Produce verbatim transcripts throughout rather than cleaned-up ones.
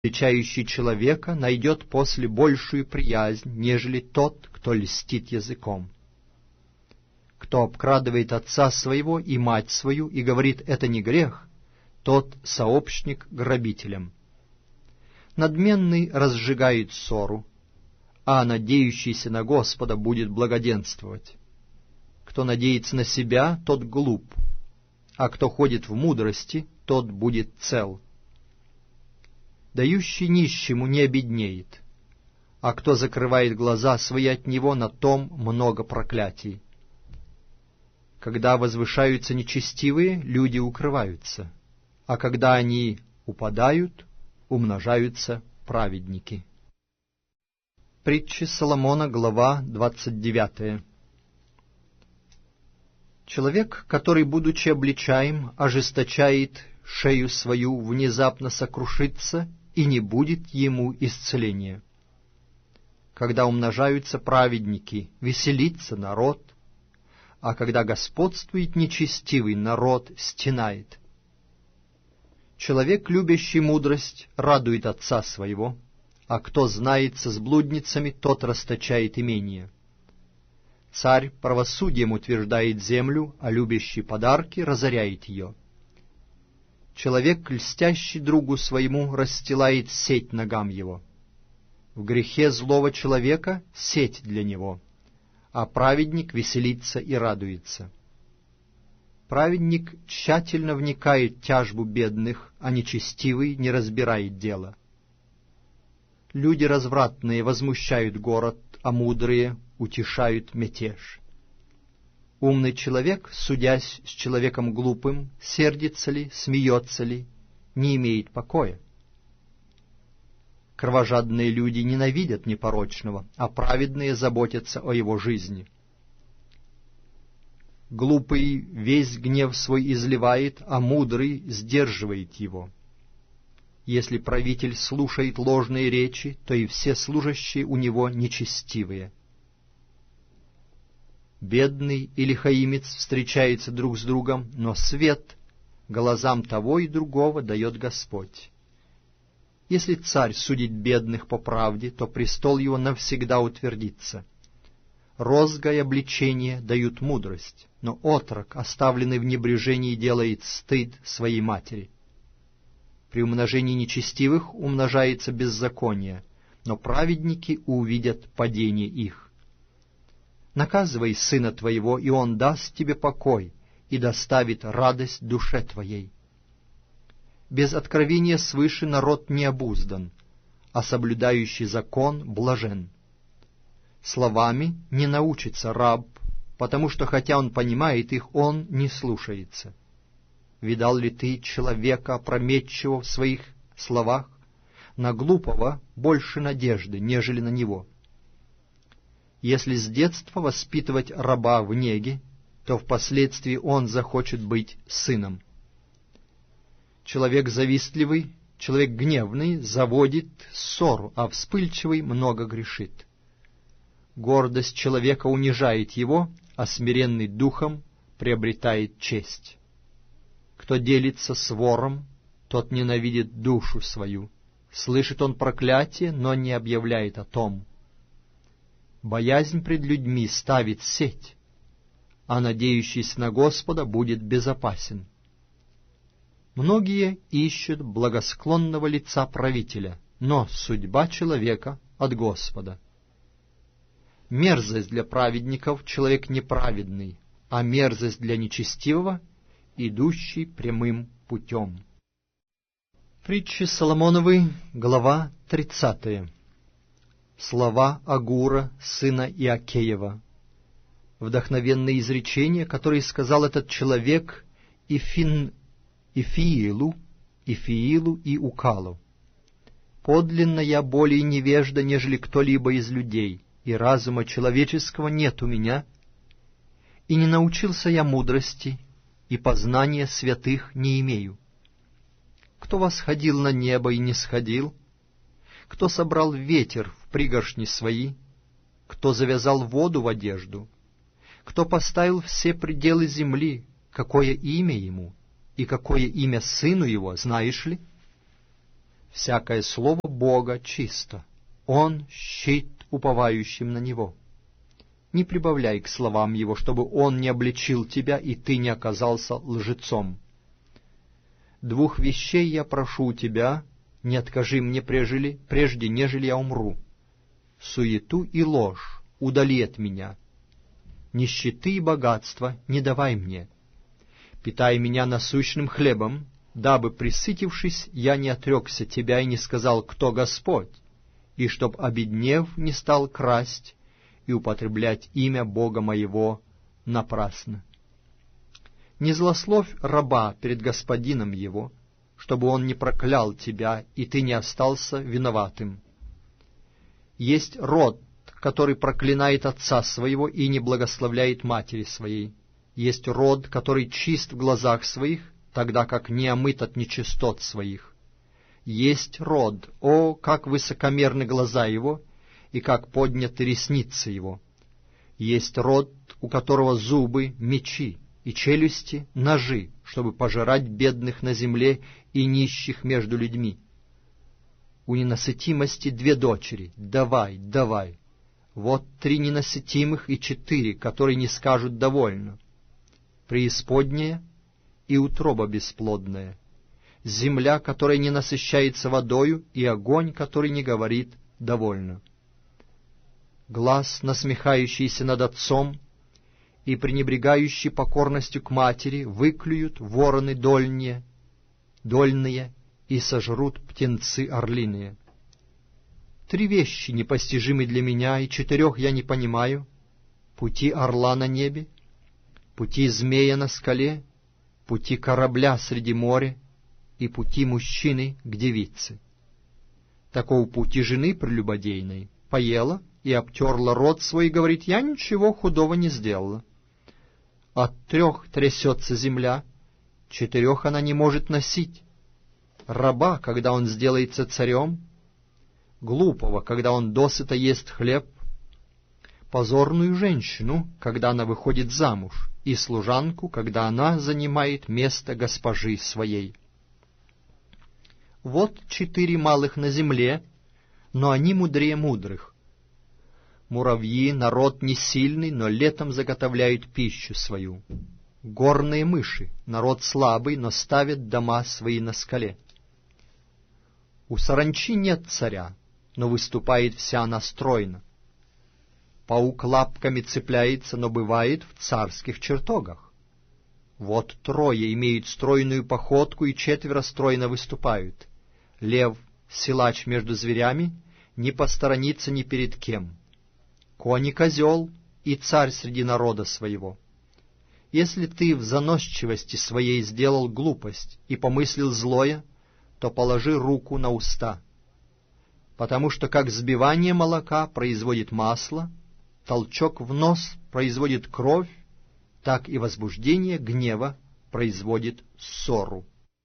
Величающий человека найдет после большую приязнь, нежели тот, кто льстит языком. Кто обкрадывает отца своего и мать свою и говорит «это не грех», тот сообщник грабителям. Надменный разжигает ссору, а надеющийся на Господа будет благоденствовать. Кто надеется на себя, тот глуп, а кто ходит в мудрости, тот будет цел. Дающий нищему не обеднеет, а кто закрывает глаза свои от него, на том много проклятий. Когда возвышаются нечестивые, люди укрываются, а когда они упадают, умножаются праведники. Притчи Соломона, глава двадцать девятая. Человек, который, будучи обличаем, ожесточает шею свою, внезапно сокрушится, и не будет ему исцеления. Когда умножаются праведники, веселится народ, а когда господствует нечестивый, народ стенает. Человек, любящий мудрость, радует отца своего, а кто знается с блудницами, тот расточает имение. Царь правосудием утверждает землю, а любящий подарки разоряет ее. Человек, льстящий другу своему, расстилает сеть ногам его. В грехе злого человека сеть для него, а праведник веселится и радуется. Праведник тщательно вникает в тяжбу бедных, а нечестивый не разбирает дела. Люди развратные возмущают город, а мудрые утешают мятеж. Умный человек, судясь с человеком глупым, сердится ли, смеется ли, не имеет покоя. Кровожадные люди ненавидят непорочного, а праведные заботятся о его жизни. Глупый весь гнев свой изливает, а мудрый сдерживает его. Если правитель слушает ложные речи, то и все служащие у него нечестивые. Бедный и лихаимец встречаются друг с другом, но свет глазам того и другого дает Господь. Если царь судит бедных по правде, то престол его навсегда утвердится. Розга и обличение дают мудрость, но отрок, оставленный в небрежении, делает стыд своей матери. При умножении нечестивых умножается беззаконие, но праведники увидят падение их. Наказывай сына твоего, и он даст тебе покой и доставит радость душе твоей. Без откровения свыше народ не обуздан, а соблюдающий закон блажен. Словами не научится раб, потому что, хотя он понимает их, он не слушается. Видал ли ты человека опрометчивого в своих словах? На глупого больше надежды, нежели на него. Если с детства воспитывать раба в неге, то впоследствии он захочет быть сыном. Человек завистливый, человек гневный заводит ссору, а вспыльчивый много грешит. Гордость человека унижает его, а смиренный духом приобретает честь. Кто делится с вором, тот ненавидит душу свою. Слышит он проклятие, но не объявляет о том. Боязнь пред людьми ставит сеть, а надеющийся на Господа будет безопасен. Многие ищут благосклонного лица правителя, но судьба человека от Господа. Мерзость для праведников — человек неправедный, а мерзость для нечестивого — идущий прямым путем. Притчи Соломоновы, глава тридцатая. Слова Агура, сына Иакеева. Вдохновенные изречения, которые сказал этот человек Ифин, Ифиилу, Ифиилу и Укалу. «Подлинно я более невежда, нежели кто-либо из людей, и разума человеческого нет у меня, и не научился я мудрости, и познания святых не имею. Кто восходил на небо и не сходил? Кто собрал ветер в пригоршни свои? Кто завязал воду в одежду? Кто поставил все пределы земли? Какое имя ему? И какое имя сыну его, знаешь ли? Всякое слово Бога чисто. Он щит уповающим на Него. Не прибавляй к словам Его, чтобы Он не обличил тебя, и ты не оказался лжецом. Двух вещей я прошу у тебя, не откажи мне прежде, прежде нежели я умру. Суету и ложь удали от меня. Нищеты и богатства не давай мне. Питай меня насущным хлебом, дабы, присытившись, я не отрекся тебя и не сказал, кто Господь, и чтоб, обеднев, не стал красть и употреблять имя Бога моего напрасно. Не злословь раба перед господином его, чтобы он не проклял тебя, и ты не остался виноватым. Есть род, который проклинает отца своего и не благословляет матери своей. Есть род, который чист в глазах своих, тогда как не омыт от нечистот своих. Есть род, о, как высокомерны глаза его, и как подняты ресницы его. Есть род, у которого зубы — мечи, и челюсти — ножи, чтобы пожирать бедных на земле и нищих между людьми. У ненасытимости две дочери — давай, давай. Вот три ненасытимых и четыре, которые не скажут «довольно». Преисподняя и утроба бесплодная, земля, которая не насыщается водою, и огонь, который не говорит «довольно». Глаз, насмехающийся над отцом и пренебрегающий покорностью к матери, выклюют вороны дольние, дольные и сожрут птенцы орлиные. Три вещи непостижимы для меня, и четырех я не понимаю: пути орла на небе, пути змея на скале, пути корабля среди моря и пути мужчины к девице. Такого пути жены прелюбодейной: поела и обтерла рот свой, и говорит: я ничего худого не сделала. От трех трясется земля, четырех она не может носить: раба, когда он сделается царем, глупого, когда он досыта ест хлеб, позорную женщину, когда она выходит замуж, и служанку, когда она занимает место госпожи своей. Вот четыре малых на земле, но они мудрее мудрых. Муравьи — народ не сильный, но летом заготовляют пищу свою. Горные мыши — народ слабый, но ставят дома свои на скале. У саранчи нет царя, но выступает вся она стройно. Паук лапками цепляется, но бывает в царских чертогах. Вот трое имеют стройную походку, и четверо стройно выступают. Лев, силач между зверями, не посторонится ни перед кем. Конь и козел, и царь среди народа своего. Если ты в заносчивости своей сделал глупость и помыслил злое, то положи руку на уста. Потому что как взбивание молока производит масло, толчок в нос производит кровь, так и возбуждение гнева производит ссору.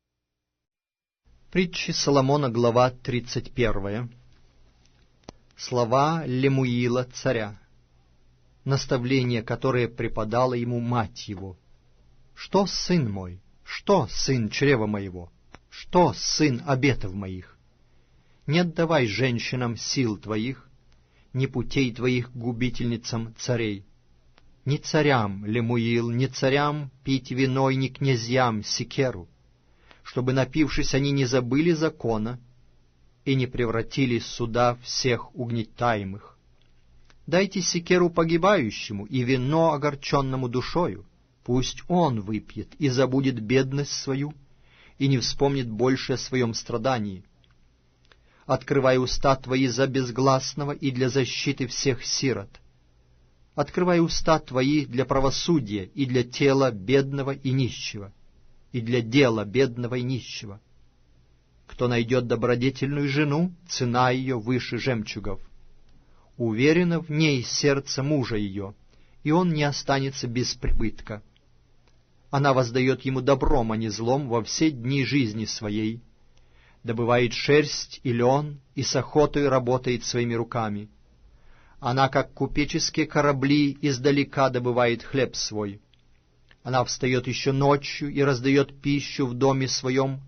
Притчи Соломона, глава тридцать первая. Слова Лемуила царя. Наставление, которое преподала ему мать его. Что, сын мой? Что, сын чрева моего? Что, сын обетов моих? Не отдавай женщинам сил твоих, ни путей твоих губительницам царей. Ни царям, Лемуил, ни царям пить вино, ни князьям секеру, чтобы, напившись, они не забыли закона и не превратили суда всех угнетаемых. Дайте секеру погибающему и вино огорченному душою, пусть он выпьет и забудет бедность свою, и не вспомнит больше о своем страдании. Открывай уста твои за безгласного и для защиты всех сирот. Открывай уста твои для правосудия и для тела бедного и нищего, и для дела бедного и нищего. Кто найдет добродетельную жену, цена ее выше жемчугов. Уверено в ней сердце мужа ее, и он не останется без прибытка. Она воздает ему добром, а не злом во все дни жизни своей. Добывает шерсть и лен, и с охотой работает своими руками. Она, как купеческие корабли, издалека добывает хлеб свой. Она встает еще ночью и раздает пищу в доме своем,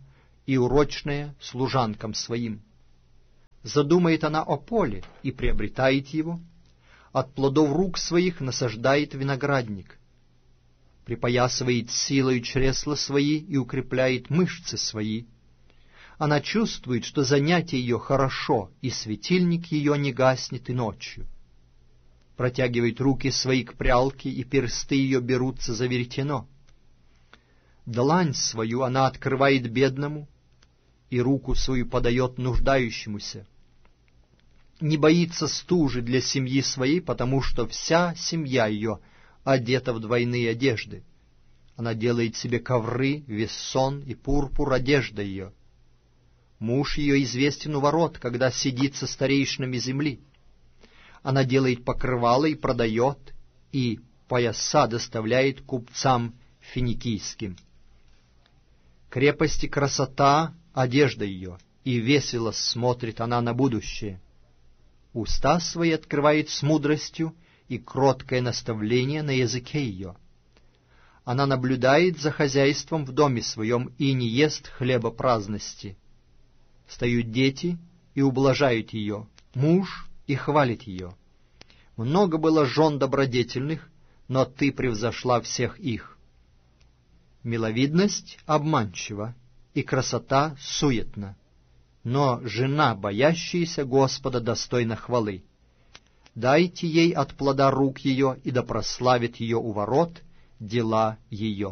и урочное служанкам своим. Задумает она о поле и приобретает его, от плодов рук своих насаждает виноградник, припоясывает силою чресла свои и укрепляет мышцы свои. Она чувствует, что занятие ее хорошо, и светильник ее не гаснет и ночью. Протягивает руки свои к прялке, и персты ее берутся за веретено. Длань свою она открывает бедному, и руку свою подает нуждающемуся. Не боится стужи для семьи своей, потому что вся семья ее одета в двойные одежды. Она делает себе ковры, вессон и пурпур одежда ее. Муж ее известен у ворот, когда сидит со старейшинами земли. Она делает покрывало и продает, и пояса доставляет купцам финикийским. Крепость и красота — одежда ее, и весело смотрит она на будущее. Уста свои открывает с мудростью, и кроткое наставление на языке ее. Она наблюдает за хозяйством в доме своем и не ест хлеба праздности. Встают дети и ублажают ее, муж и хвалит ее. Много было жен добродетельных, но ты превзошла всех их. Миловидность обманчива, и красота суетна, но жена, боящаяся Господа, достойна хвалы. Дайте ей от плода рук ее, и да прославит ее у ворот дела ее.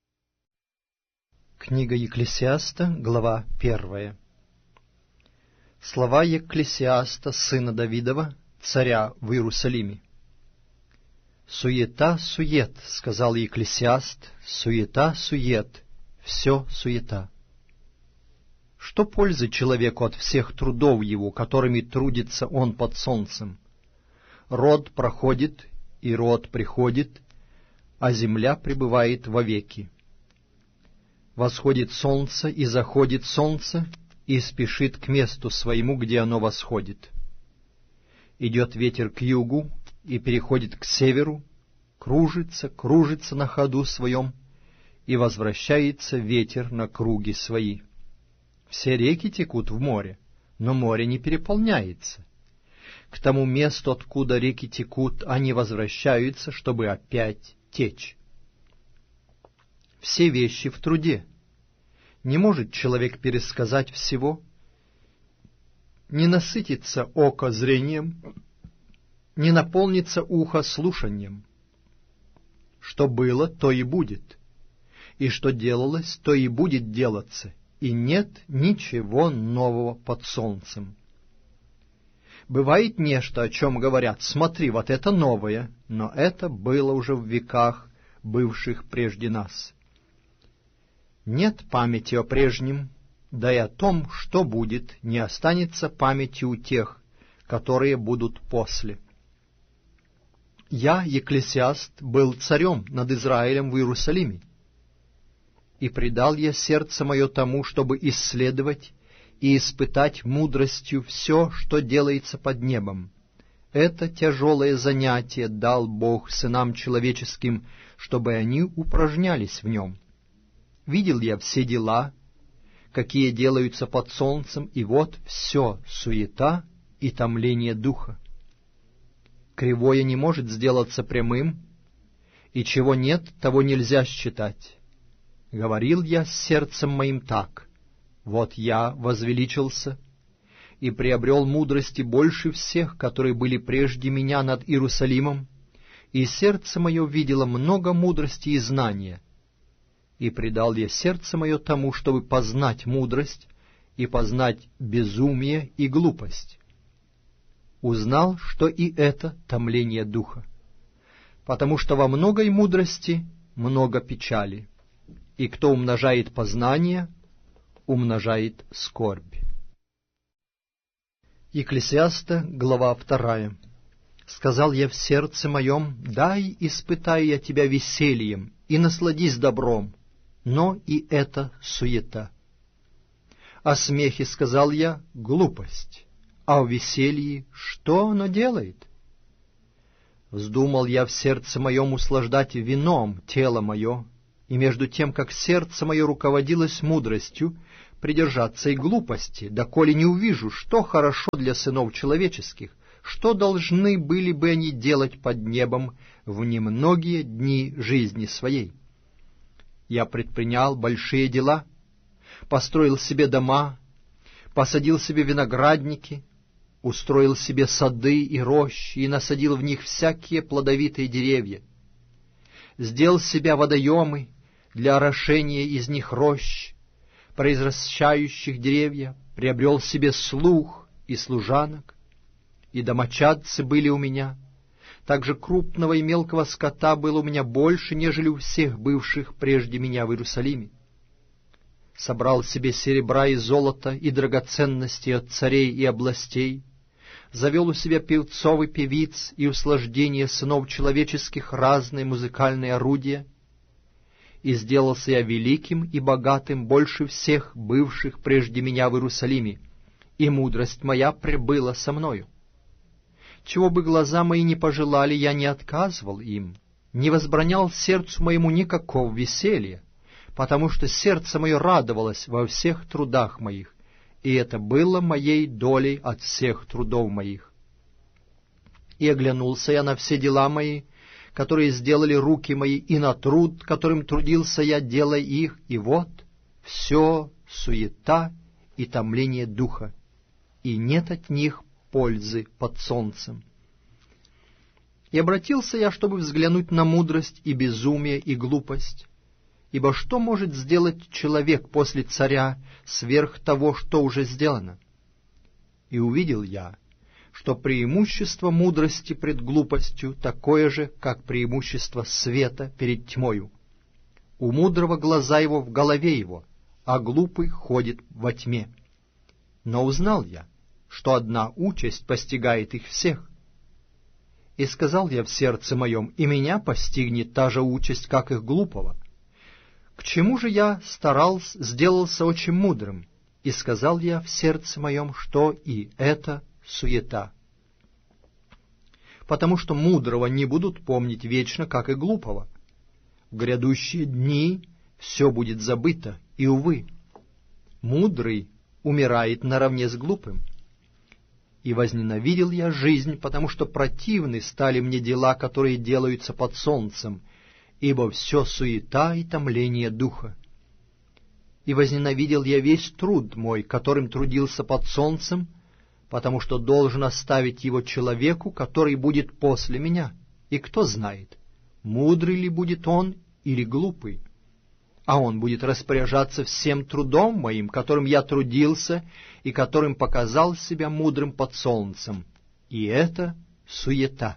Книга Екклесиаста, глава первая. Слова Екклесиаста, сына Давидова, царя в Иерусалиме. «Суета-сует», — сказал Екклесиаст, — «суета-сует, все суета». Что пользы человеку от всех трудов его, которыми трудится он под солнцем? Род проходит, и род приходит, а земля пребывает вовеки. Восходит солнце, и заходит солнце, и спешит к месту своему, где оно восходит. Идет ветер к югу и переходит к северу, кружится, кружится на ходу своем, и возвращается ветер на круги свои. Все реки текут в море, но море не переполняется. К тому месту, откуда реки текут, они возвращаются, чтобы опять течь. Все вещи в труде. Не может человек пересказать всего, не насытится око зрением, не наполнится ухо слушанием. Что было, то и будет, и что делалось, то и будет делаться, и нет ничего нового под солнцем. Бывает нечто, о чем говорят: смотри, вот это новое, но это было уже в веках, бывших прежде нас. Нет памяти о прежнем, да и о том, что будет, не останется памяти у тех, которые будут после. Я, Екклесиаст, был царем над Израилем в Иерусалиме, и предал я сердце мое тому, чтобы исследовать и испытать мудростью все, что делается под небом. Это тяжелое занятие дал Бог сынам человеческим, чтобы они упражнялись в нем. Видел я все дела, какие делаются под солнцем, и вот все суета и томление духа. Кривое не может сделаться прямым, и чего нет, того нельзя считать. Говорил я с сердцем моим так: вот я возвеличился и приобрел мудрости больше всех, которые были прежде меня над Иерусалимом, и сердце мое видело много мудрости и знания. И предал я сердце мое тому, чтобы познать мудрость и познать безумие и глупость. Узнал, что и это томление духа, потому что во многой мудрости много печали, и кто умножает познание, умножает скорбь. Екклесиаста, глава вторая. «Сказал я в сердце моем: дай испытай я тебя весельем, и насладись добром, но и это суета. О смехе сказал я: глупость, а о веселье что оно делает? Вздумал я в сердце моем услаждать вином тело мое, и между тем, как сердце мое руководилось мудростью, придержаться и глупости, доколе не увижу, что хорошо для сынов человеческих, что должны были бы они делать под небом в немногие дни жизни своей. Я предпринял большие дела, построил себе дома, посадил себе виноградники, устроил себе сады и рощи и насадил в них всякие плодовитые деревья, сделал себя водоемы для орошения из них рощ, произрастающих деревья, приобрел себе слуг и служанок, и домочадцы были у меня. Также крупного и мелкого скота было у меня больше, нежели у всех бывших прежде меня в Иерусалиме. Собрал себе серебра и золота и драгоценности от царей и областей, завел у себя певцов и певиц и услаждение сынов человеческих разные музыкальные орудия, и сделался я великим и богатым больше всех бывших прежде меня в Иерусалиме, и мудрость моя пребыла со мною. Чего бы глаза мои не пожелали, я не отказывал им, не возбранял сердцу моему никакого веселья, потому что сердце мое радовалось во всех трудах моих, и это было моей долей от всех трудов моих. И оглянулся я на все дела мои, которые сделали руки мои, и на труд, которым трудился я, делая их, и вот все суета и томление духа, и нет от них пользы под солнцем. И обратился я, чтобы взглянуть на мудрость и безумие и глупость, ибо что может сделать человек после царя сверх того, что уже сделано? И увидел я, что преимущество мудрости пред глупостью такое же, как преимущество света перед тьмою. У мудрого глаза его в голове его, а глупый ходит во тьме. Но узнал я, что одна участь постигает их всех. И сказал я в сердце моем, и меня постигнет та же участь, как их глупого. К чему же я старался, сделался очень мудрым, и сказал я в сердце моем, что и это суета. Потому что мудрого не будут помнить вечно, как и глупого. В грядущие дни все будет забыто, и, увы, мудрый умирает наравне с глупым. И возненавидел я жизнь, потому что противны стали мне дела, которые делаются под солнцем, ибо все суета и томление духа. И возненавидел я весь труд мой, которым трудился под солнцем, потому что должен оставить его человеку, который будет после меня. И кто знает, мудрый ли будет он или глупый, а он будет распоряжаться всем трудом моим, которым я трудился и которым показал себя мудрым под солнцем. И это суета.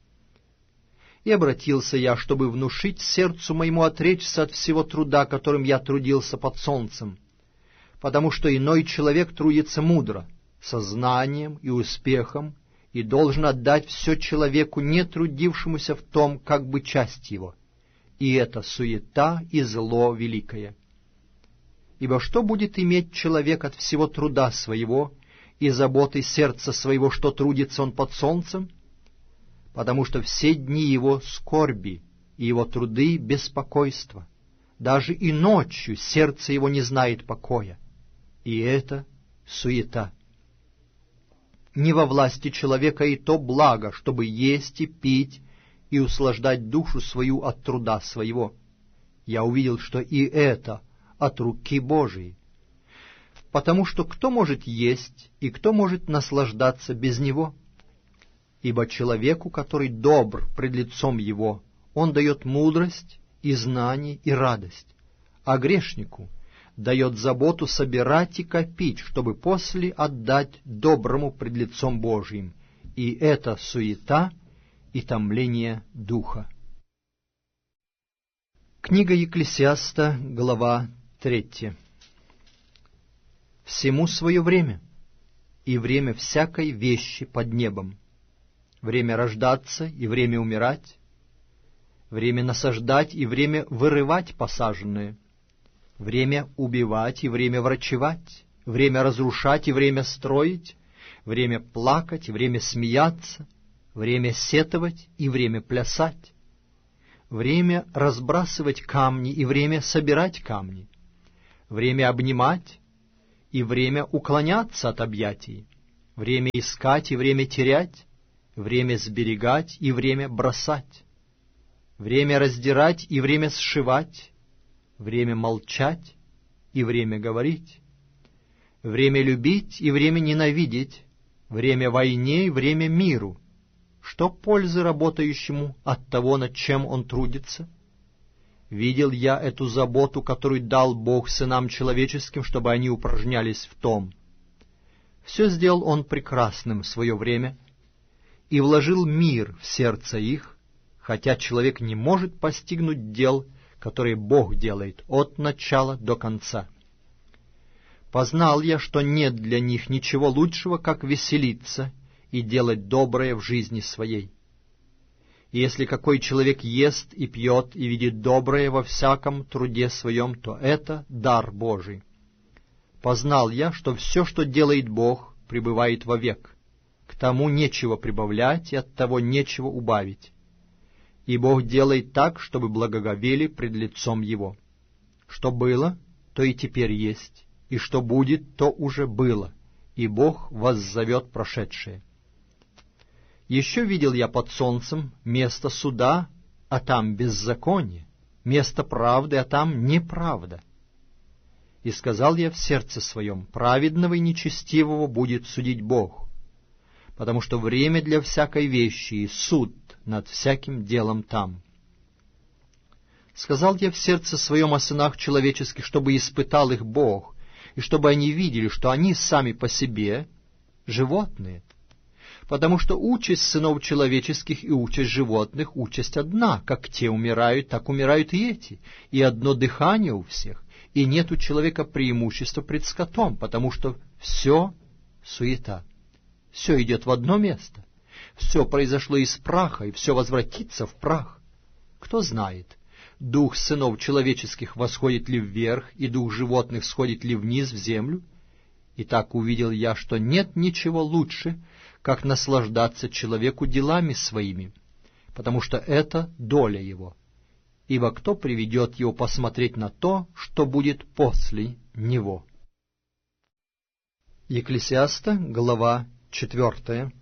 И обратился я, чтобы внушить сердцу моему отречься от всего труда, которым я трудился под солнцем, потому что иной человек трудится мудро, со знанием и успехом, и должен отдать все человеку, не трудившемуся в том, как бы часть его. И это суета и зло великое. Ибо что будет иметь человек от всего труда своего и заботы сердца своего, что трудится он под солнцем? Потому что все дни его скорби, и его труды беспокойства. Даже и ночью сердце его не знает покоя. И это суета. Не во власти человека и то благо, чтобы есть и пить, и услаждать душу свою от труда своего. Я увидел, что и это от руки Божией. Потому что кто может есть, и кто может наслаждаться без него? Ибо человеку, который добр пред лицом его, он дает мудрость и знание и радость, а грешнику дает заботу собирать и копить, чтобы после отдать доброму пред лицом Божиим. И это суета и томление духа. Книга Екклесиаста, глава третья. Всему свое время, и время всякой вещи под небом, время рождаться и время умирать, время насаждать и время вырывать посаженное, время убивать и время врачевать, время разрушать и время строить, время плакать и время смеяться, время сетовать и время плясать, время разбрасывать камни и время собирать камни, время обнимать и время уклоняться от объятий, время искать и время терять, время сберегать и время бросать, время раздирать и время сшивать, время молчать и время говорить, время любить и время ненавидеть, время войне и время миру. Что пользы работающему от того, над чем он трудится? Видел я эту заботу, которую дал Бог сынам человеческим, чтобы они упражнялись в том. Все сделал Он прекрасным в свое время и вложил мир в сердце их, хотя человек не может постигнуть дел, которые Бог делает от начала до конца. Познал я, что нет для них ничего лучшего, как веселиться и делать доброе в жизни своей. И если какой человек ест и пьет и видит доброе во всяком труде своем, то это дар Божий. Познал я, что все, что делает Бог, пребывает вовек. К тому нечего прибавлять, и от того нечего убавить. И Бог делает так, чтобы благоговели пред лицом Его. Что было, то и теперь есть, и что будет, то уже было, и Бог воззовет прошедшее. Еще видел я под солнцем место суда, а там беззаконие, место правды, а там неправда. И сказал я в сердце своем: праведного и нечестивого будет судить Бог, потому что время для всякой вещи и суд над всяким делом там. Сказал я в сердце своем о сынах человеческих, чтобы испытал их Бог, и чтобы они видели, что они сами по себе животные, потому что участь сынов человеческих и участь животных — участь одна, как те умирают, так умирают и эти, и одно дыхание у всех, и нет у человека преимущества пред скотом, потому что все суета, все идет в одно место, все произошло из праха, и все возвратится в прах. Кто знает, дух сынов человеческих восходит ли вверх, и дух животных сходит ли вниз в землю? И так увидел я, что нет ничего лучше, как наслаждаться человеку делами своими, потому что это доля его. Ибо кто приведет его посмотреть на то, что будет после него? Екклесиаста, глава четвертая.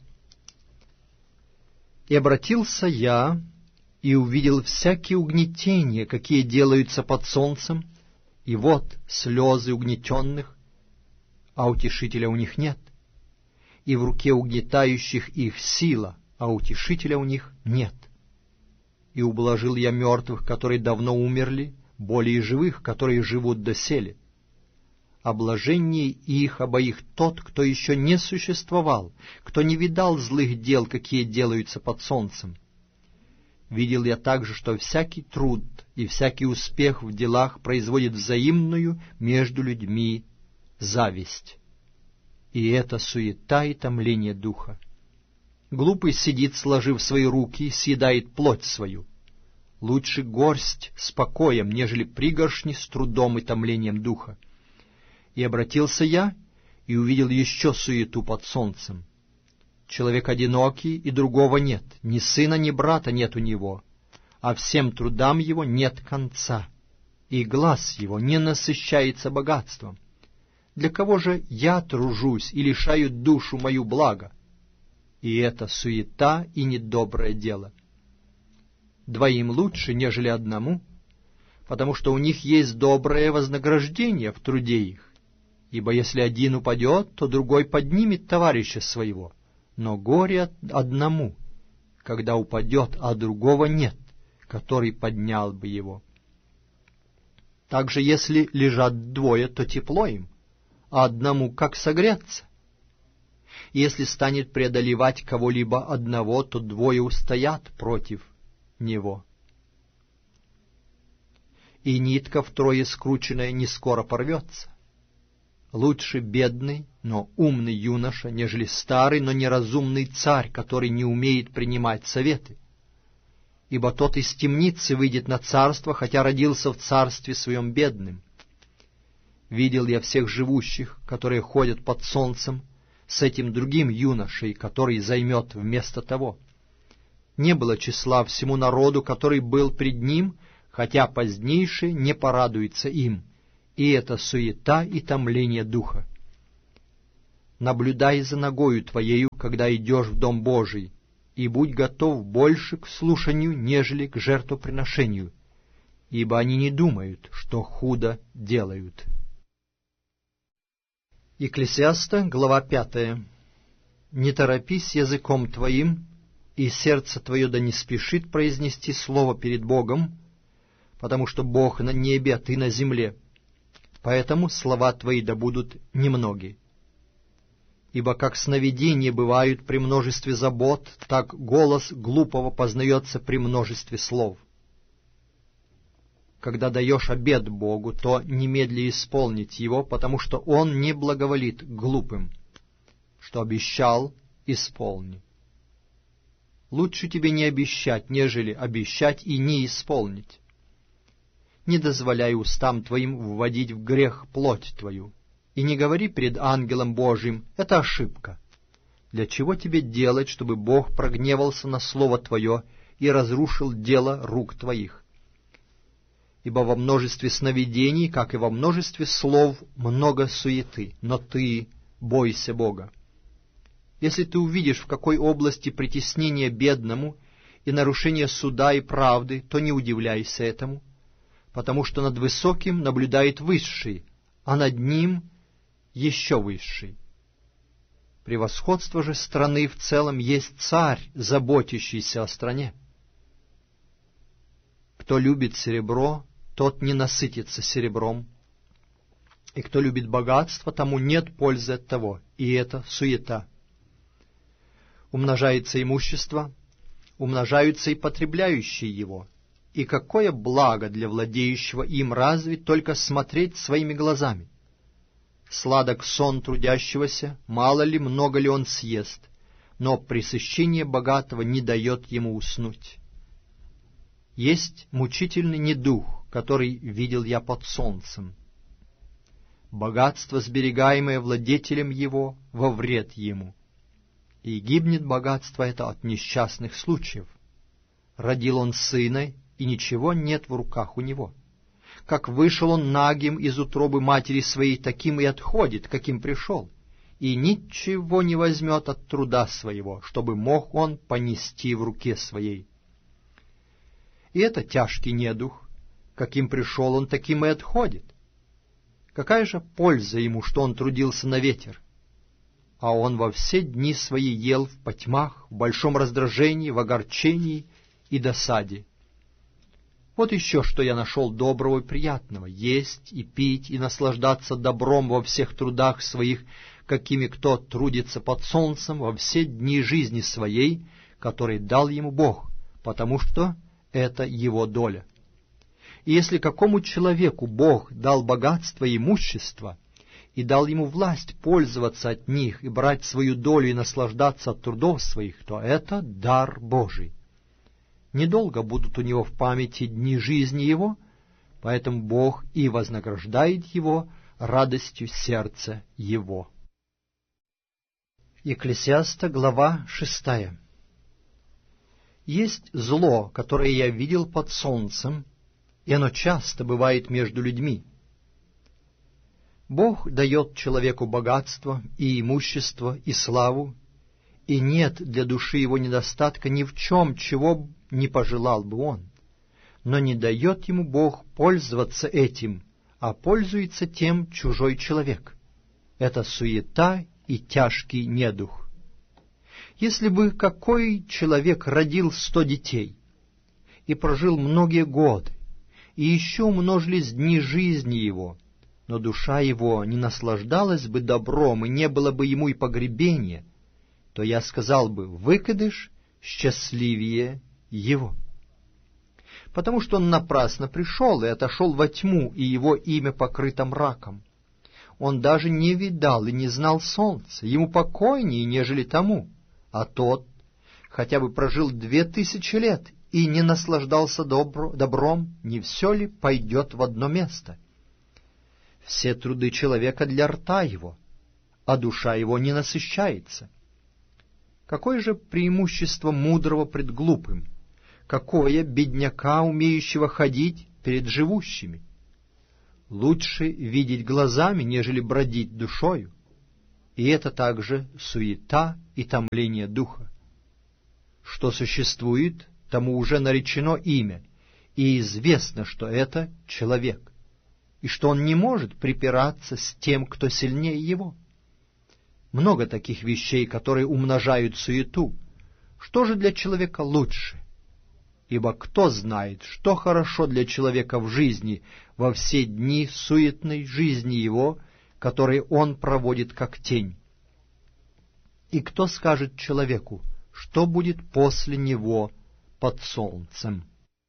«И обратился я, и увидел всякие угнетения, какие делаются под солнцем, и вот слезы угнетенных, а утешителя у них нет, и в руке угнетающих их сила, а утешителя у них нет. И ублажил я мертвых, которые давно умерли, более живых, которые живут доселе. А блаженнее их обоих тот, кто еще не существовал, кто не видал злых дел, какие делаются под солнцем. Видел я также, что всякий труд и всякий успех в делах производит взаимную между людьми зависть. И это суета и томление духа. Глупый сидит, сложив свои руки, и съедает плоть свою. Лучше горсть с покоем, нежели пригоршни с трудом и томлением духа. И обратился я, и увидел еще суету под солнцем. Человек одинокий, и другого нет, ни сына, ни брата нет у него, а всем трудам его нет конца, и глаз его не насыщается богатством. Для кого же я тружусь и лишаю душу мою блага? И это суета и недоброе дело. Двоим лучше, нежели одному, потому что у них есть доброе вознаграждение в труде их. Ибо если один упадет, то другой поднимет товарища своего. Но горе одному, когда упадет, а другого нет, который поднял бы его. Также если лежат двое, то тепло им, а одному как согреться? Если станет преодолевать кого-либо одного, то двое устоят против него. И нитка втрое скрученная не скоро порвется. Лучше бедный, но умный юноша, нежели старый, но неразумный царь, который не умеет принимать советы. Ибо тот из темницы выйдет на царство, хотя родился в царстве своем бедным. Видел я всех живущих, которые ходят под солнцем, с этим другим юношей, который займет вместо того. Не было числа всему народу, который был пред ним, хотя позднейший не порадуется им. И это суета и томление духа. наблюдай за ногою твоею, когда идешь в дом Божий, и будь готов больше к слушанию, нежели к жертвоприношению, ибо они не думают, что худо делают». Екклесиаста, глава пятая. «Не торопись языком твоим, и сердце твое да не спешит произнести слово перед Богом, потому что Бог на небе, а ты на земле, поэтому слова твои да будут немноги. Ибо как сновидения бывают при множестве забот, так голос глупого познается при множестве слов. Когда даешь обет Богу, то немедли исполнить его, потому что Он не благоволит глупым. Что обещал, исполни. Лучше тебе не обещать, нежели обещать и не исполнить. Не дозволяй устам твоим вводить в грех плоть твою, и не говори перед ангелом Божиим: это ошибка. Для чего тебе делать, чтобы Бог прогневался на слово твое и разрушил дело рук твоих? Ибо во множестве сновидений, как и во множестве слов, много суеты, но ты бойся Бога. Если ты увидишь, в какой области притеснение бедному и нарушение суда и правды, то не удивляйся этому, потому что над высоким наблюдает высший, а над ним еще высший. Превосходство же страны в целом есть царь, заботящийся о стране. Кто любит серебро, тот не насытится серебром, и кто любит богатство, тому нет пользы от того, и это суета. Умножается имущество, умножаются и потребляющие его, и какое благо для владеющего им разве только смотреть своими глазами. Сладок сон трудящегося, мало ли, много ли он съест, но пресыщение богатого не дает ему уснуть. Есть мучительный недух, который видел я под солнцем. Богатство, сберегаемое владетелем его, во вред ему. И гибнет богатство это от несчастных случаев. Родил он сына, и ничего нет в руках у него. Как вышел он нагим из утробы матери своей, таким и отходит, каким пришел, и ничего не возьмет от труда своего, чтобы мог он понести в руке своей. И это тяжкий недух, каким пришел он, таким и отходит. Какая же польза ему, что он трудился на ветер? А он во все дни свои ел в потьмах, в большом раздражении, в огорчении и досаде. Вот еще что я нашел доброго и приятного: есть и пить, и наслаждаться добром во всех трудах своих, какими кто трудится под солнцем во все дни жизни своей, которые дал ему Бог, потому что это его доля. И если какому человеку Бог дал богатство и имущество, и дал ему власть пользоваться от них и брать свою долю и наслаждаться от трудов своих, то это дар Божий. Недолго будут у него в памяти дни жизни его, поэтому Бог и вознаграждает его радостью сердца его. Екклесиаста, глава шестая. Есть зло, которое я видел под солнцем, и оно часто бывает между людьми. Бог дает человеку богатство и имущество и славу, и нет для души его недостатка ни в чем, чего не пожелал бы он. Но не дает ему Бог пользоваться этим, а пользуется тем чужой человек. Это суета и тяжкий недух. Если бы какой человек родил сто детей и прожил многие годы, и еще умножились дни жизни его, но душа его не наслаждалась бы добром, и не было бы ему и погребения, то я сказал бы: выкидыш счастливее его. Потому что он напрасно пришел и отошел во тьму, и его имя покрыто мраком. Он даже не видал и не знал солнца, ему покойнее, нежели тому. А тот хотя бы прожил две тысячи лет и не наслаждался добро, добром, не все ли пойдет в одно место? Все труды человека для рта его, а душа его не насыщается. Какое же преимущество мудрого пред глупым? Какое бедняка, умеющего ходить перед живущими? Лучше видеть глазами, нежели бродить душою. и это также суета и томление духа. Что существует, тому уже наречено имя, и известно, что это человек, и что он не может припираться с тем, кто сильнее его. Много таких вещей, которые умножают суету. Что же для человека лучше? Ибо кто знает, что хорошо для человека в жизни во все дни суетной жизни его, которые он проводит как тень? И кто скажет человеку, что будет после него под солнцем?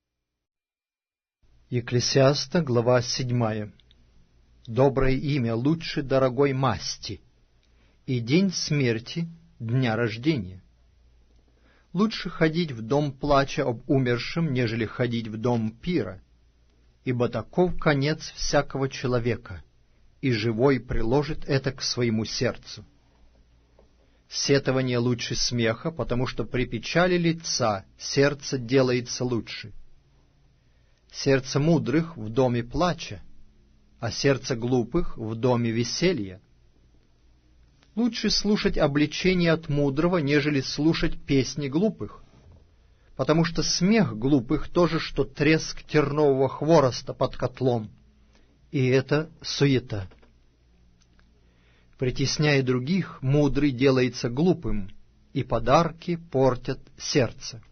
Екклесиаста, глава седьмая. Доброе имя лучше дорогой масти, и день смерти дня рождения. Лучше ходить в дом плача об умершем, нежели ходить в дом пира, ибо таков конец всякого человека, и живой приложит это к своему сердцу. Сетование лучше смеха, потому что при печали лица сердце делается лучше. Сердце мудрых в доме плача, а сердце глупых в доме веселья. Лучше слушать обличение от мудрого, нежели слушать песни глупых, потому что смех глупых то же, что треск тернового хвороста под котлом, и это суета. Притесняя других, мудрый делается глупым, и подарки портят сердце.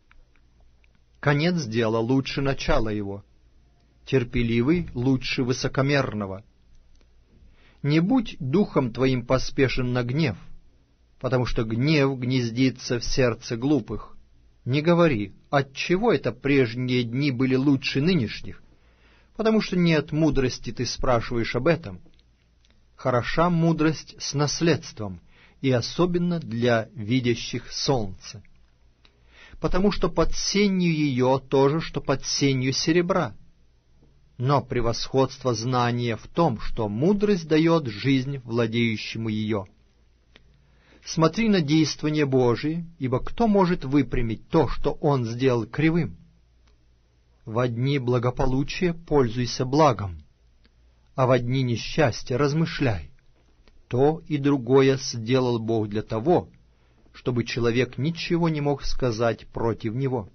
Конец дела лучше начала его, терпеливый лучше высокомерного. Не будь духом твоим поспешен на гнев, потому что гнев гнездится в сердце глупых. Не говори, отчего это прежние дни были лучше нынешних, потому что не от мудрости ты спрашиваешь об этом. Хороша мудрость с наследством, и особенно для видящих солнце. Потому что под сенью ее то же, что под сенью серебра. Но превосходство знания в том, что мудрость дает жизнь владеющему ее. Смотри на действование Божие, ибо кто может выпрямить то, что Он сделал кривым? Во дни благополучия пользуйся благом, а во дни несчастья размышляй. То и другое сделал Бог для того, чтобы человек ничего не мог сказать против Него.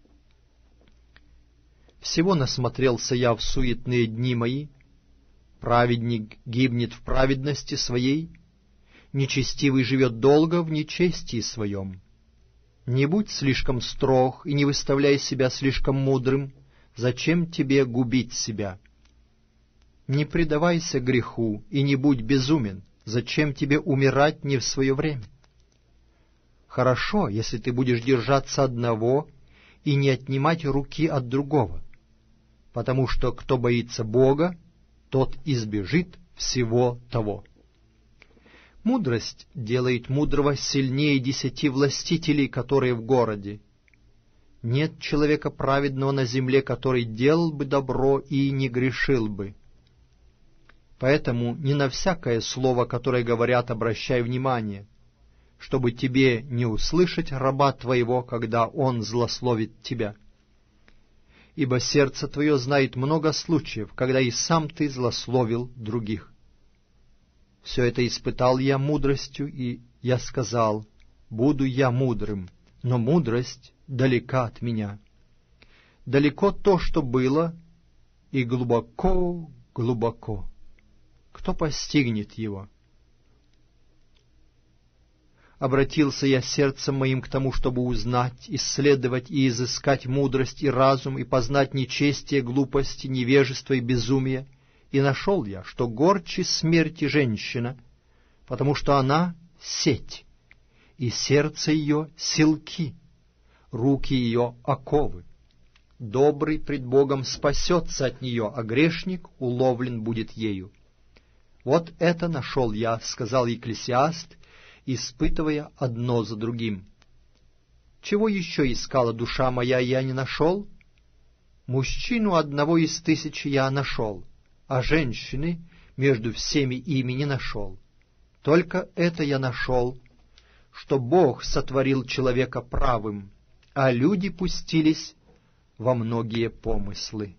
Всего насмотрелся я в суетные дни мои, праведник гибнет в праведности своей, нечестивый живет долго в нечестии своем. Не будь слишком строг и не выставляй себя слишком мудрым, зачем тебе губить себя? Не предавайся греху и не будь безумен, зачем тебе умирать не в свое время? Хорошо, если ты будешь держаться одного и не отнимать руки от другого, потому что кто боится Бога, тот избежит всего того. Мудрость делает мудрого сильнее десяти властителей, которые в городе. Нет человека праведного на земле, который делал бы добро и не грешил бы. Поэтому не на всякое слово, которое говорят, обращай внимание, чтобы тебе не услышать раба твоего, когда он злословит тебя. Ибо сердце твое знает много случаев, когда и сам ты злословил других. Все это испытал я мудростью, и я сказал, буду я мудрым, но мудрость далека от меня. Далеко то, что было, и глубоко, глубоко. Кто постигнет его? Обратился я сердцем моим к тому, чтобы узнать, исследовать и изыскать мудрость и разум, и познать нечестие, глупости, невежество и безумие, и нашел я, что горче смерти женщина, потому что она — сеть, и сердце ее — силки, руки ее — оковы. Добрый пред Богом спасется от нее, а грешник уловлен будет ею. Вот это нашел я, — сказал Екклесиаст, испытывая одно за другим. Чего еще искала душа моя, я не нашел? Мужчину одного из тысячи я нашел, а женщины между всеми ими не нашел. Только это я нашел, что Бог сотворил человека правым, а люди пустились во многие помыслы.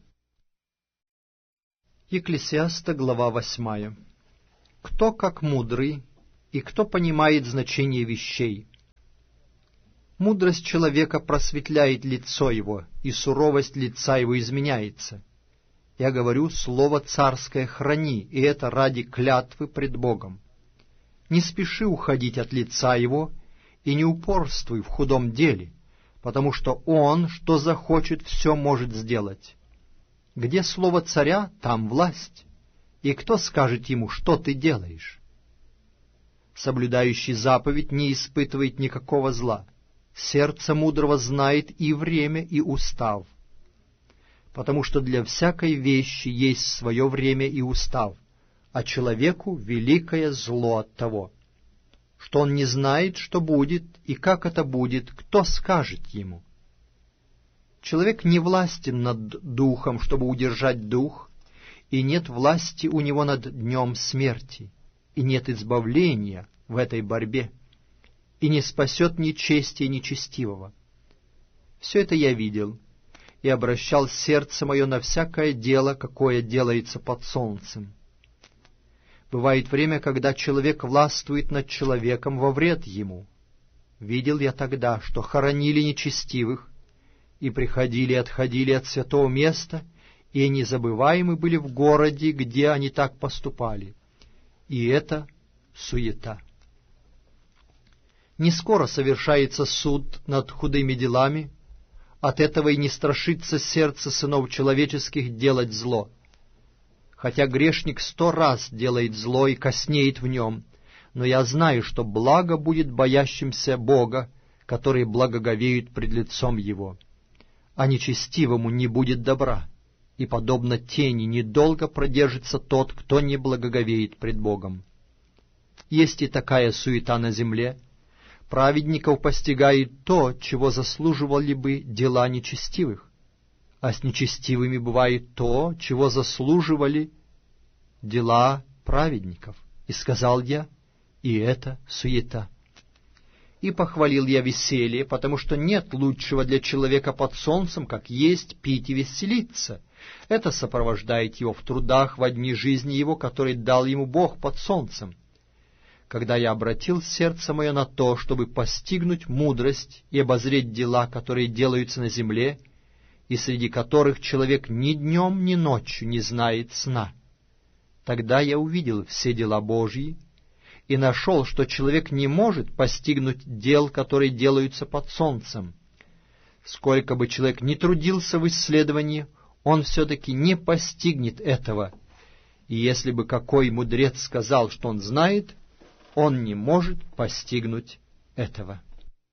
Екклесиаста, глава восьмая. Кто, как мудрый, и кто понимает значение вещей. Мудрость человека просветляет лицо его, и суровость лица его изменяется. Я говорю, слово царское храни, и это ради клятвы пред Богом. Не спеши уходить от лица его, и не упорствуй в худом деле, потому что он, что захочет, все может сделать. Где слово царя, там власть, и кто скажет ему, что ты делаешь? Соблюдающий заповедь не испытывает никакого зла. Сердце мудрого знает и время, и устав. Потому что для всякой вещи есть свое время и устав, а человеку великое зло от того, что он не знает, что будет, и как это будет, кто скажет ему. Человек не властен над духом, чтобы удержать дух, и нет власти у него над днем смерти, и нет избавления в этой борьбе, и не спасет ни чести, ни нечестивого. Все это я видел, и обращал сердце мое на всякое дело, какое делается под солнцем. Бывает время, когда человек властвует над человеком во вред ему. Видел я тогда, что хоронили нечестивых, и приходили и отходили от святого места, и они забываемы были в городе, где они так поступали. И это суета. Не скоро совершается суд над худыми делами, от этого и не страшится сердце сынов человеческих делать зло. Хотя грешник сто раз делает зло и коснеет в нем, но я знаю, что благо будет боящимся Бога, которые благоговеют пред лицом Его. А нечестивому не будет добра, и, подобно тени, недолго продержится тот, кто не благоговеет пред Богом. Есть и такая суета на земле. Праведников постигает то, чего заслуживали бы дела нечестивых, а с нечестивыми бывает то, чего заслуживали дела праведников. И сказал я, и это суета. И похвалил я веселье, потому что нет лучшего для человека под солнцем, как есть, пить и веселиться. Это сопровождает его в трудах во дни жизни его, который дал ему Бог под солнцем. Когда я обратил сердце мое на то, чтобы постигнуть мудрость и обозреть дела, которые делаются на земле, и среди которых человек ни днем, ни ночью не знает сна, тогда я увидел все дела Божьи и нашел, что человек не может постигнуть дел, которые делаются под солнцем. Сколько бы человек ни трудился в исследовании, он все-таки не постигнет этого, и если бы какой мудрец сказал, что он знает, он не может постигнуть этого.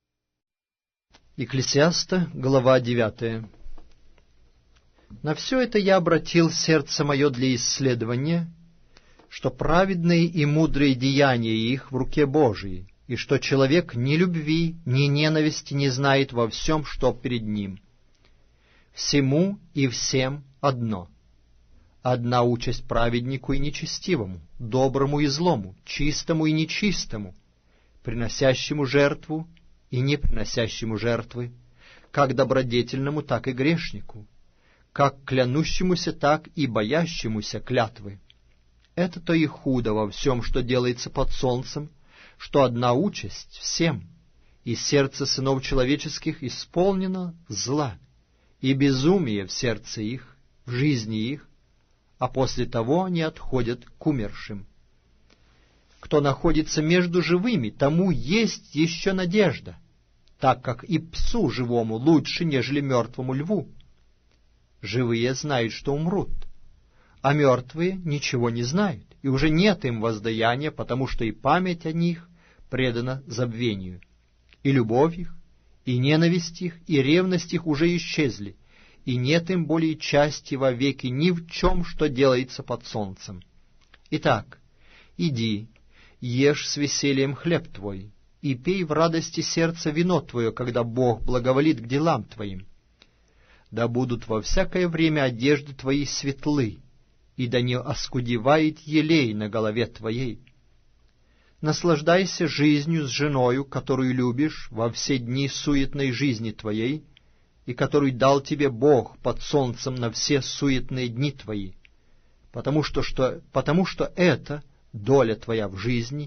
Екклесиаста, глава девятая. На все это я обратил сердце мое для исследования, что праведные и мудрые деяния их в руке Божией, и что человек ни любви, ни ненависти не знает во всем, что перед ним. Всему и всем одно. Одна участь праведнику и нечестивому, доброму и злому, чистому и нечистому, приносящему жертву и не приносящему жертвы, как добродетельному, так и грешнику, как клянущемуся, так и боящемуся клятвы. Это-то и худо во всем, что делается под солнцем, что одна участь всем, и сердце сынов человеческих исполнено зла, и безумие в сердце их, в жизни их, а после того они отходят к умершим. Кто находится между живыми, тому есть еще надежда, так как и псу живому лучше, нежели мертвому льву. Живые знают, что умрут, а мертвые ничего не знают, и уже нет им воздаяния, потому что и память о них предана забвению. И любовь их, и ненависть их, и ревность их уже исчезли, и нет им более части вовеки ни в чем, что делается под солнцем. Итак, иди, ешь с весельем хлеб твой, и пей в радости сердца вино твое, когда Бог благоволит к делам твоим. Да будут во всякое время одежды твои светлы, и да не оскудевает елей на голове твоей. Наслаждайся жизнью с женою, которую любишь, во все дни суетной жизни твоей, и которую дал тебе Бог под солнцем на все суетные дни твои, потому что, что, потому что это доля твоя в жизни,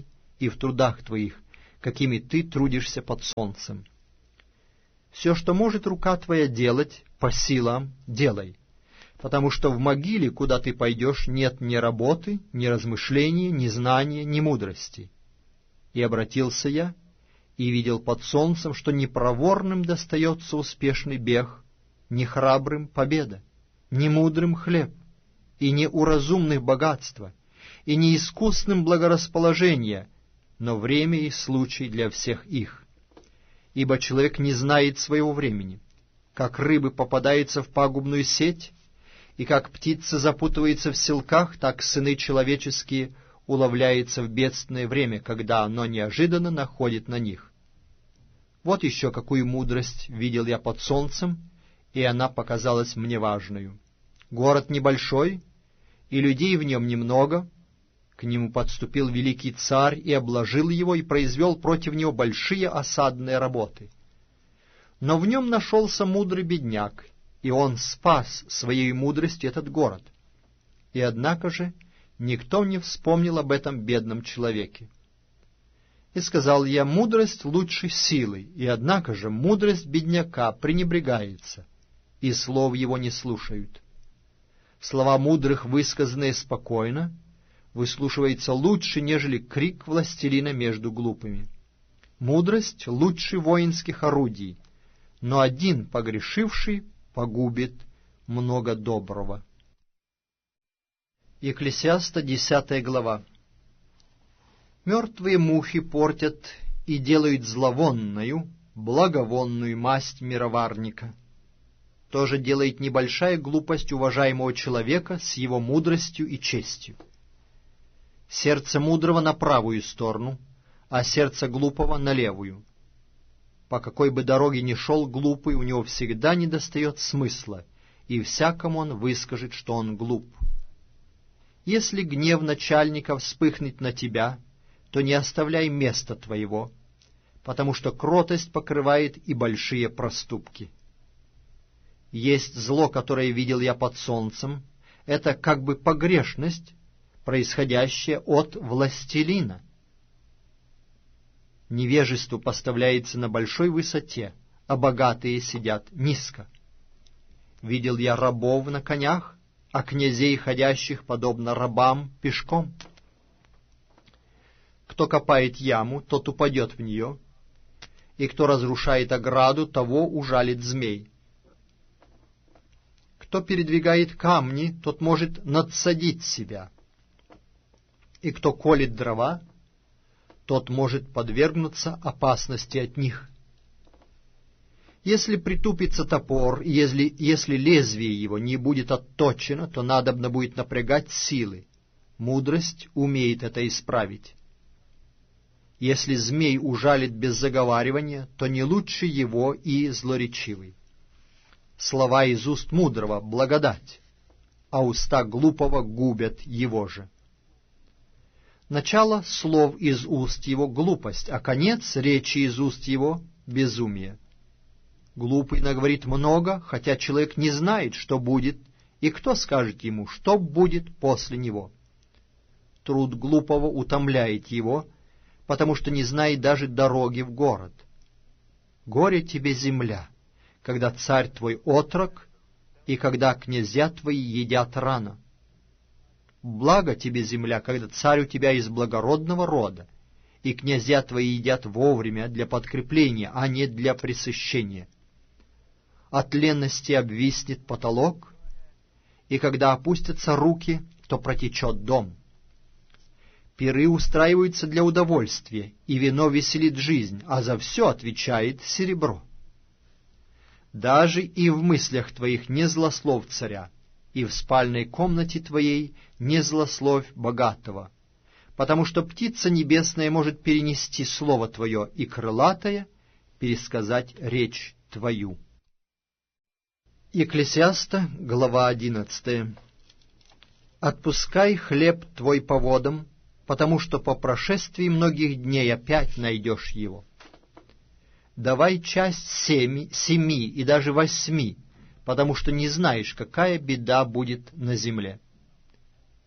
и в трудах твоих, какими ты трудишься под солнцем. Все, что может рука твоя делать, по силам делай, потому что в могиле, куда ты пойдешь, нет ни работы, ни размышления, ни знания, ни мудрости. И обратился я, и видел под солнцем, что ни проворным достается успешный бег, ни храбрым победа, ни мудрым хлеб, и не у разумных богатства, и не искусным благорасположение, но время и случай для всех их. Ибо человек не знает своего времени, как рыбы попадаются в пагубную сеть, и как птица запутывается в селках, так сыны человеческие уловляются в бедственное время, когда оно неожиданно находит на них. Вот еще какую мудрость видел я под солнцем, и она показалась мне важною. Город небольшой, и людей в нем немного. К нему подступил великий царь и обложил его, и произвел против него большие осадные работы. Но в нем нашелся мудрый бедняк, и он спас своей мудростью этот город. И однако же никто не вспомнил об этом бедном человеке. И сказал я: мудрость лучше силы, и однако же мудрость бедняка пренебрегается, и слов его не слушают. Слова мудрых, высказанные спокойно, выслушивается лучше, нежели крик властелина между глупыми. Мудрость лучше воинских орудий, но один погрешивший погубит много доброго. Екклесиаста, десятая глава. Мертвые мухи портят и делают зловонную, благовонную масть мироварника. Тоже делает небольшая глупость уважаемого человека с его мудростью и честью. Сердце мудрого на правую сторону, а сердце глупого на левую. По какой бы дороге ни шел глупый, у него всегда недостает смысла, и всякому он выскажет, что он глуп. Если гнев начальника вспыхнет на тебя, то не оставляй места твоего, потому что кротость покрывает и большие проступки. Есть зло, которое видел я под солнцем, это как бы погрешность, происходящее от властелина. Невежество поставляется на большой высоте, а богатые сидят низко. Видел я рабов на конях, а князей, ходящих подобно рабам пешком. Кто копает яму, тот упадет в нее, и кто разрушает ограду, того ужалит змей. Кто передвигает камни, тот может надсадить себя, и кто колет дрова, тот может подвергнуться опасности от них. Если притупится топор, и если, если лезвие его не будет отточено, то надобно будет напрягать силы. Мудрость умеет это исправить. Если змей ужалит без заговаривания, то не лучше его и злоречивый. Слова из уст мудрого — благодать, а уста глупого губят его же. Начало слов из уст его — глупость, а конец речи из уст его — безумие. Глупый наговорит много, хотя человек не знает, что будет, и кто скажет ему, что будет после него. Труд глупого утомляет его, потому что не знает даже дороги в город. Горе тебе, земля, когда царь твой отрок, и когда князья твои едят рано. Благо тебе, земля, когда царь у тебя из благородного рода, и князья твои едят вовремя для подкрепления, а не для пресыщения. От ленности обвиснет потолок, и когда опустятся руки, то протечет дом. Пиры устраиваются для удовольствия, и вино веселит жизнь, а за все отвечает серебро. Даже и в мыслях твоих не злословь царя, и в спальной комнате твоей не злословь богатого, потому что птица небесная может перенести слово твое, и крылатая пересказать речь твою. Екклесиаста, глава одиннадцатая. «Отпускай хлеб твой по водам, потому что по прошествии многих дней опять найдешь его. Давай часть семи, семи и даже восьми, потому что не знаешь, какая беда будет на земле.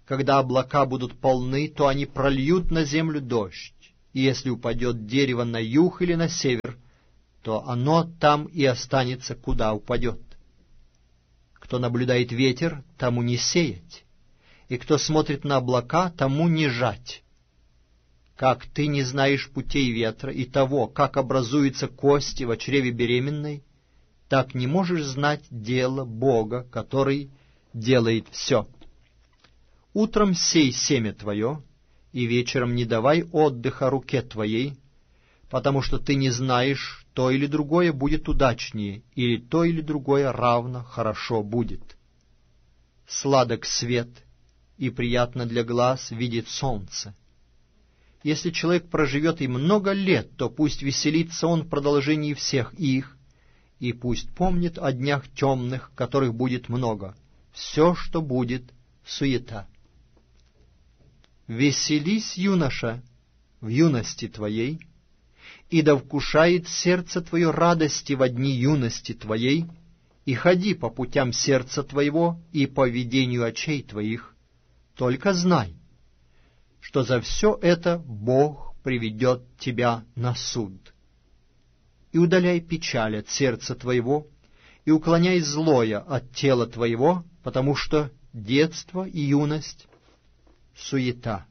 Когда облака будут полны, то они прольют на землю дождь, и если упадет дерево на юг или на север, то оно там и останется, куда упадет. Кто наблюдает ветер, тому не сеять, и кто смотрит на облака, тому не жать. Как ты не знаешь путей ветра и того, как образуются кости в чреве беременной, так не можешь знать дело Бога, который делает все. Утром сей семя твое, и вечером не давай отдыха руке твоей, потому что ты не знаешь, то или другое будет удачнее, или то или другое равно хорошо будет. Сладок свет, и приятно для глаз видеть солнце. Если человек проживет и много лет, то пусть веселится он в продолжении всех их, и пусть помнит о днях темных, которых будет много. Все, что будет, суета. Веселись, юноша, в юности твоей, и да вкушает сердце твое радости во дни юности твоей, и ходи по путям сердца твоего и по ведению очей твоих. Только знай, что за все это Бог приведет тебя на суд. И удаляй печаль от сердца твоего, и уклоняй злое от тела твоего, потому что детство и юность — суета.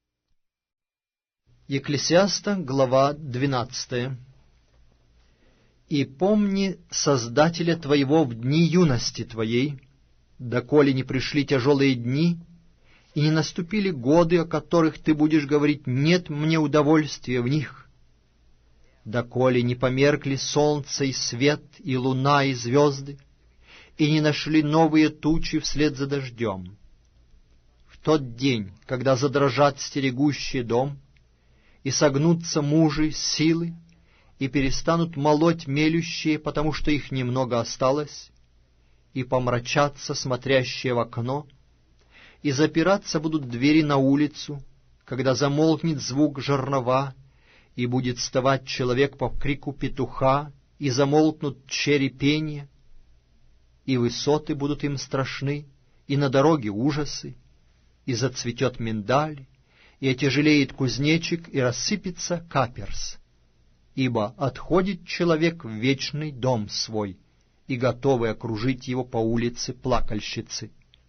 Екклесиаста, глава двенадцатая. «И помни Создателя твоего в дни юности твоей, доколе не пришли тяжелые дни, и не наступили годы, о которых ты будешь говорить: нет мне удовольствия в них, доколе не померкли солнце и свет, и луна, и звезды, и не нашли новые тучи вслед за дождем. В тот день, когда задрожат стерегущие дом, и согнутся мужи силы, и перестанут молоть мелющие, потому что их немного осталось, и помрачатся смотрящие в окно, и запираться будут двери на улицу, когда замолкнет звук жернова, и будет вставать человек по крику петуха, и замолкнут чери пения, и высоты будут им страшны, и на дороге ужасы, и зацветет миндаль, и отяжелеет кузнечик, и рассыпется каперс. Ибо отходит человек в вечный дом свой, и готовы окружить его по улице плакальщицы.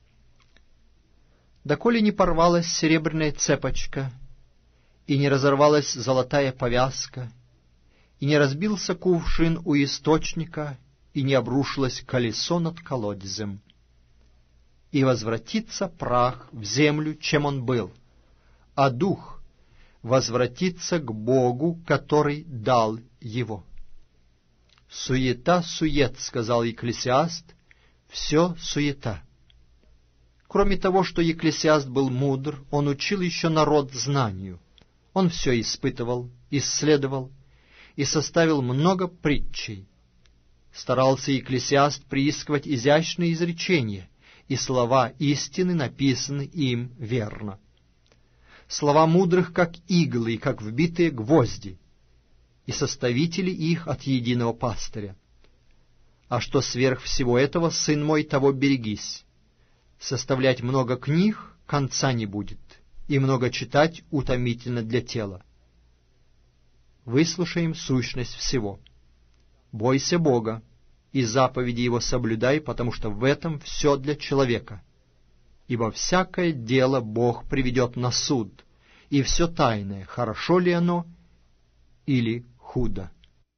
Доколе не порвалась серебряная цепочка, и не разорвалась золотая повязка, и не разбился кувшин у источника, и не обрушилось колесо над колодезем. И возвратится прах в землю, чем он был, а дух возвратится к Богу, который дал его». «Суета-сует», — сказал Екклесиаст, — «все суета». Кроме того, что Екклесиаст был мудр, он учил еще народ знанию. Он все испытывал, исследовал и составил много притчей. Старался Екклесиаст приискивать изящные изречения, и слова истины написаны им верно. Слова мудрых, как иглы, и как вбитые гвозди, и составители их от единого пастыря. А что сверх всего этого, сын мой, того берегись. Составлять много книг конца не будет, и много читать утомительно для тела. Выслушаем сущность всего. Бойся Бога, и заповеди Его соблюдай, потому что в этом все для человека. Ибо всякое дело Бог приведет на суд, и все тайное, хорошо ли оно или худо.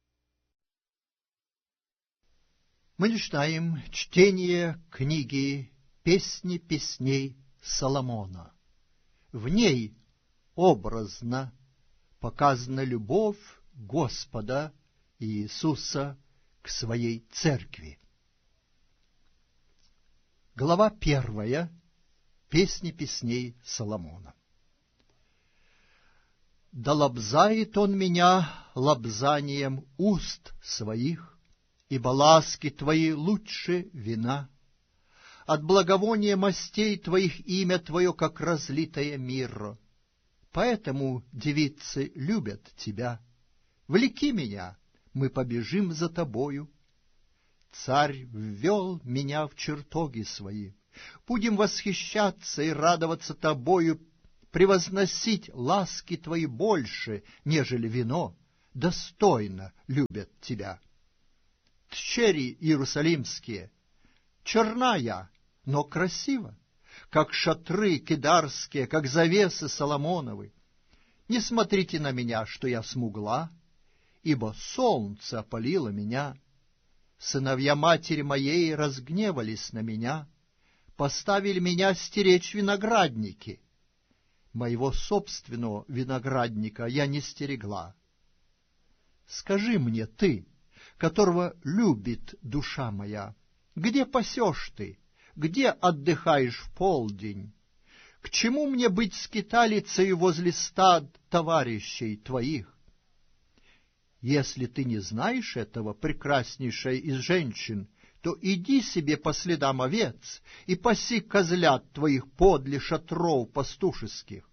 Мы начинаем чтение книги «Песни песней Соломона». В ней образно показана любовь Господа Иисуса к своей церкви. Глава первая. Песни песней Соломона. «Да лобзает он меня лобзанием уст своих, ибо ласки твои лучше вина. От благовония мастей твоих имя твое, как разлитое мирро. Поэтому девицы любят тебя. Влеки меня, мы побежим за тобою. Царь ввел меня в чертоги свои, Будем восхищаться и радоваться тобою, превозносить ласки твои больше, нежели вино, достойно любят тебя. Тщери иерусалимские, черна я, но красива, как шатры кедарские, как завесы Соломоновы. Не смотрите на меня, что я смугла, ибо солнце опалило меня. Сыновья матери моей разгневались на меня, поставили меня стеречь виноградники. Моего собственного виноградника я не стерегла. Скажи мне ты, которого любит душа моя, где пасешь ты, где отдыхаешь в полдень? К чему мне быть скиталицею возле стад товарищей твоих? Если ты не знаешь этого, прекраснейшая из женщин, то иди себе по следам овец и паси козлят твоих подле шатров пастушеских.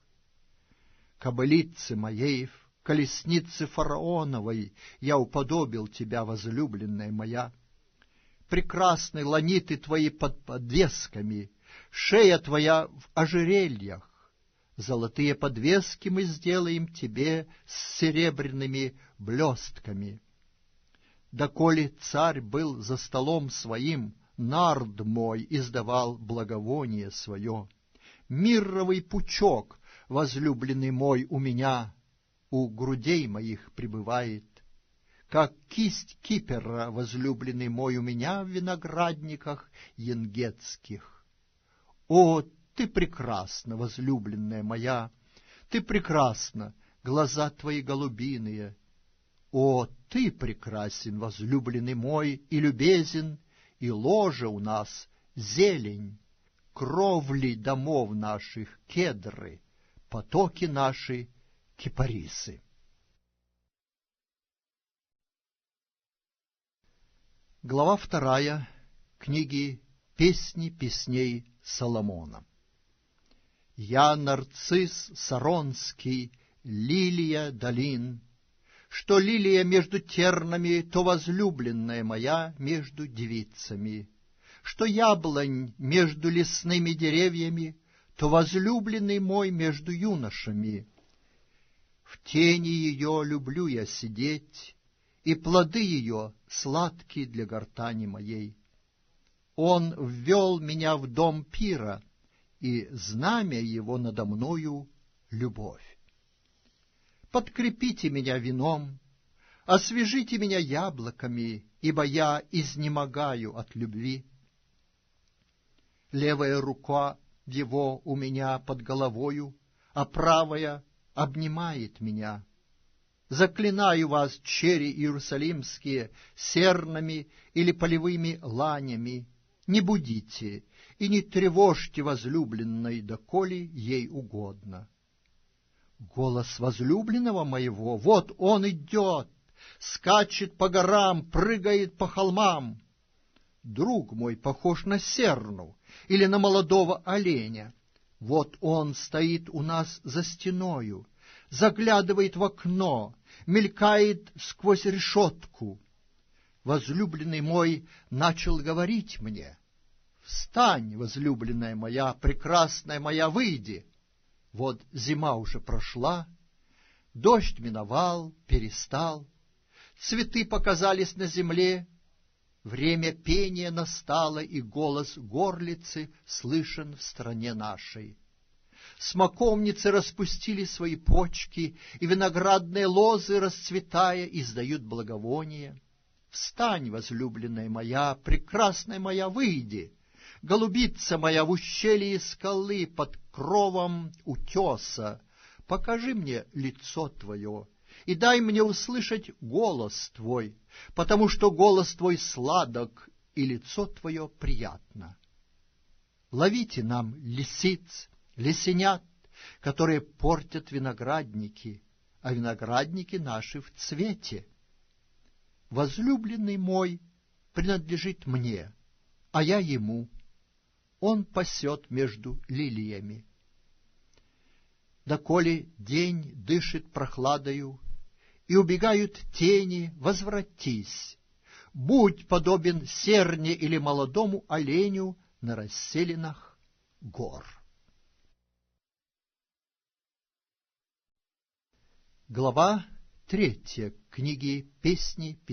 Кобылице моей, колеснице фараоновой, я уподобил тебя, возлюбленная моя. Прекрасны ланиты твои под подвесками, шея твоя в ожерельях. Золотые подвески мы сделаем тебе с серебряными блестками. Доколе царь был за столом своим, нард мой издавал благовоние свое. Мирровый пучок, возлюбленный мой, у меня, у грудей моих пребывает. Как кисть кипера, возлюбленный мой, у меня в виноградниках янгетских. О, ты прекрасна, возлюбленная моя, ты прекрасна, глаза твои голубиные. О, ты прекрасен, возлюбленный мой, и любезен, и ложа у нас зелень, кровли домов наших кедры, потоки наши кипарисы. Глава вторая книги «Песни песней Соломона». Я нарцисс саронский, лилия долин, что лилия между тернами, то возлюбленная моя между девицами, что яблонь между лесными деревьями, то возлюбленный мой между юношами. В тени ее люблю я сидеть, и плоды ее сладкие для гортани моей. Он ввел меня в дом пира, и знамя его надо мною — любовь. Подкрепите меня вином, освежите меня яблоками, ибо я изнемогаю от любви. Левая рука его у меня под головою, а правая обнимает меня. Заклинаю вас, чери иерусалимские, сернами или полевыми ланями, не будите и не тревожьте возлюбленной, доколе ей угодно. Голос возлюбленного моего, вот он идет, скачет по горам, прыгает по холмам. Друг мой похож на серну или на молодого оленя. Вот он стоит у нас за стеною, заглядывает в окно, мелькает сквозь решетку. Возлюбленный мой начал говорить мне: «Встань, возлюбленная моя, прекрасная моя, выйди». Вот зима уже прошла, дождь миновал, перестал, цветы показались на земле, время пения настало, и голос горлицы слышен в стране нашей. Смоковницы распустили свои почки, и виноградные лозы, расцветая, издают благовоние. Встань, возлюбленная моя, прекрасная моя, выйди. Голубица моя в ущелье скалы под кровом утеса, покажи мне лицо твое и дай мне услышать голос твой, потому что голос твой сладок и лицо твое приятно. Ловите нам лисиц, лисенят, которые портят виноградники, а виноградники наши в цвете. Возлюбленный мой принадлежит мне, а я ему. Он пасет между лилиями. Доколе день дышит прохладою, и убегают тени, возвратись. Будь подобен серне или молодому оленю на расселинах гор. Глава третья книги «Песни